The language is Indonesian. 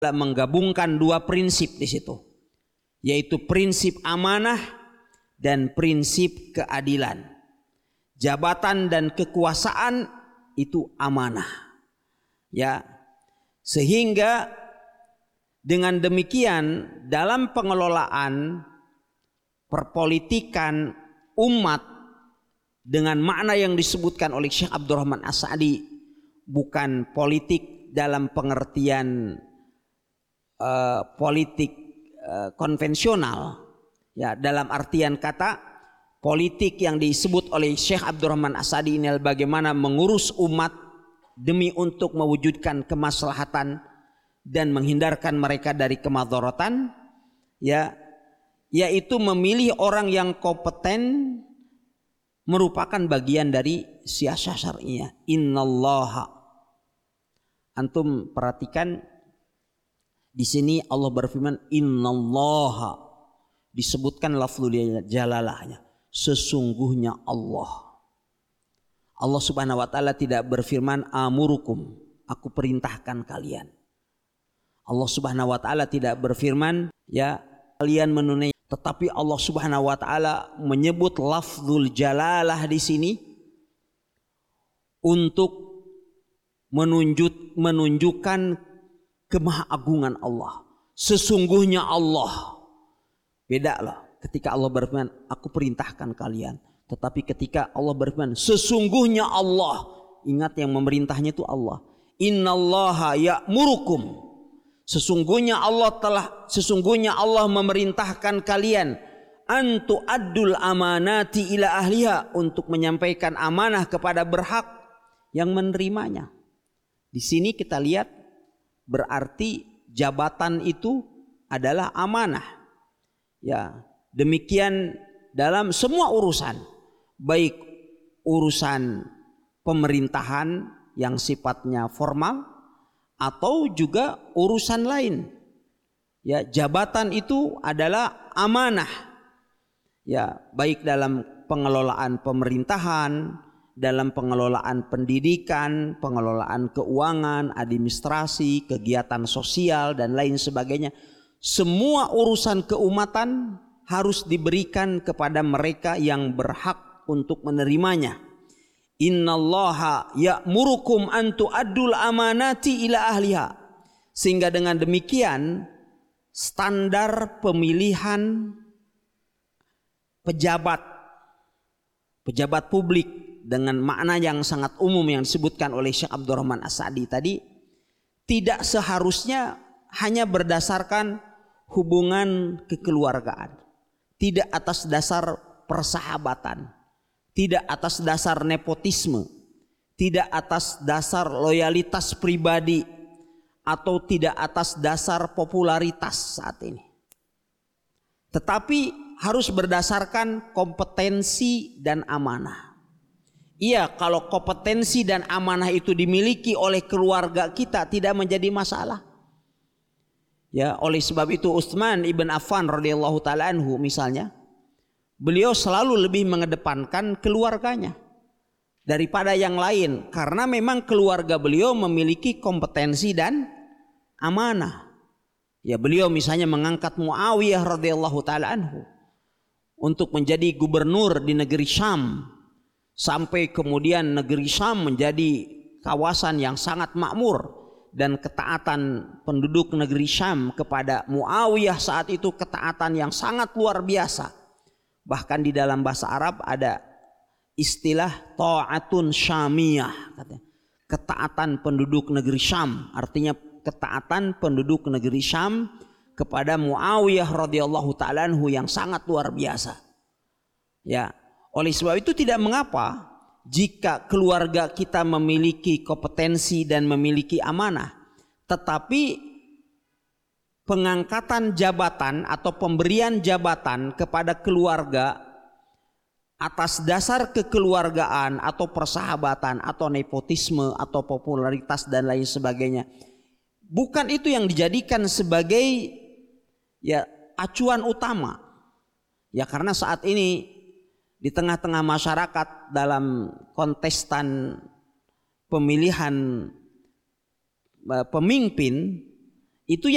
menggabungkan dua prinsip di situ, yaitu prinsip amanah dan prinsip keadilan. Jabatan dan kekuasaan itu amanah. Ya, sehingga dengan demikian dalam pengelolaan perpolitikan umat dengan makna yang disebutkan oleh Syekh Abdurrahman As-Sa'di, bukan politik dalam pengertian politik konvensional, ya, dalam artian kata politik yang disebut oleh Syekh Abdurrahman As-Sa'di ini bagaimana mengurus umat demi untuk mewujudkan kemaslahatan dan menghindarkan mereka dari kemadharatan, ya, yaitu memilih orang yang kompeten merupakan bagian dari siasah syar'iyah. Innallaha, antum perhatikan di sini Allah berfirman innallaha, disebutkan lafzul jalalahnya, sesungguhnya Allah. Allah Subhanahu wa taala tidak berfirman amurukum, aku perintahkan kalian. Allah Subhanahu wa taala tidak berfirman ya kalian menunaikan, tetapi Allah Subhanahu wa taala menyebut lafzul jalalah di sini untuk menunjukkan kemahagungan Allah. Sesungguhnya Allah. Beda loh ketika Allah berfirman aku perintahkan kalian, tetapi ketika Allah berfirman sesungguhnya Allah, ingat yang memerintahnya itu Allah. Innallaha ya'murukum, sesungguhnya Allah memerintahkan kalian antu addul amanati ila ahliha, untuk menyampaikan amanah kepada berhak yang menerimanya. Di sini kita lihat berarti jabatan itu adalah amanah. Ya, demikian dalam semua urusan, baik urusan pemerintahan yang sifatnya formal atau juga urusan lain. Ya, jabatan itu adalah amanah. Ya, baik dalam pengelolaan pemerintahan, dalam pengelolaan pendidikan, pengelolaan keuangan, administrasi, kegiatan sosial dan lain sebagainya. Semua urusan keumatan harus diberikan kepada mereka yang berhak untuk menerimanya. Innallaha ya'murukum an tu'addul amanati ila ahliha. Sehingga dengan demikian standar pemilihan pejabat publik dengan makna yang sangat umum yang disebutkan oleh Syekh Abdurrahman As-Sa'di tadi tidak seharusnya hanya berdasarkan hubungan kekeluargaan, tidak atas dasar persahabatan, tidak atas dasar nepotisme, tidak atas dasar loyalitas pribadi, atau tidak atas dasar popularitas saat ini, tetapi harus berdasarkan kompetensi dan amanah. Iya, kalau kompetensi dan amanah itu dimiliki oleh keluarga kita tidak menjadi masalah. Ya, oleh sebab itu Utsman ibn Affan radhiyallahu taala anhu misalnya, beliau selalu lebih mengedepankan keluarganya daripada yang lain karena memang keluarga beliau memiliki kompetensi dan amanah. Ya, beliau misalnya mengangkat Muawiyah radhiyallahu taala anhu untuk menjadi gubernur di negeri Syam, sampai kemudian negeri Syam menjadi kawasan yang sangat makmur, dan ketaatan penduduk negeri Syam kepada Muawiyah saat itu ketaatan yang sangat luar biasa. Bahkan di dalam bahasa Arab ada istilah ta'atun syamiyah, ketaatan penduduk negeri Syam, artinya ketaatan penduduk negeri Syam kepada Muawiyah radhiyallahu taala anhu yang sangat luar biasa. Ya, oleh sebab itu tidak mengapa jika keluarga kita memiliki kompetensi dan memiliki amanah, tetapi pengangkatan jabatan atau pemberian jabatan kepada keluarga atas dasar kekeluargaan atau persahabatan atau nepotisme atau popularitas dan lain sebagainya, bukan itu yang dijadikan sebagai ya acuan utama. Ya, karena saat ini di tengah-tengah masyarakat dalam kontestan pemilihan pemimpin itu